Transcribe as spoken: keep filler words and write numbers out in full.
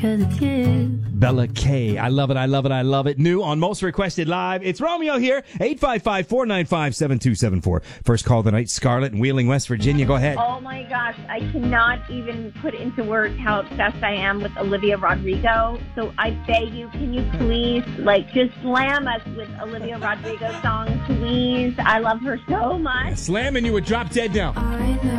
because it's you. Bella K. I love it, I love it, I love it. New on Most Requested Live. It's Romeo here. eight five five, four nine five, seven two seven four. First call of the night, Scarlett in Wheeling, West Virginia. Go ahead. Oh my gosh, I cannot even put into words how obsessed I am with Olivia Rodrigo. So I beg you, can you please, like, just slam us with Olivia Rodrigo songs, please? I love her so much. Slamming you with Drop Dead now. I know